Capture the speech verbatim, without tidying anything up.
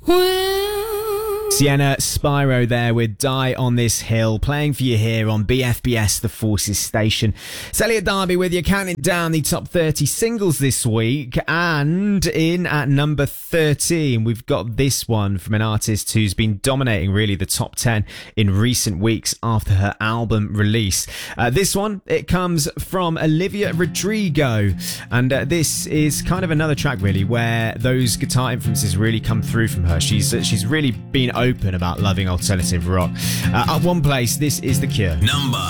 Sienna Spyro there with Die on This Hill, playing for you here on B F B S The Forces Station. It's Elliot Darby with you, counting down the top thirty singles this week. And in at number thirteen, we've got this one from an artist who's been dominating really the top ten in recent weeks after her album release. Uh, this one, it comes from Olivia Rodrigo. And uh, this is kind of another track really where those guitar influences really come through from her. She's, uh, she's really been open about loving alternative rock. Uh, at one place, this is The Cure. Number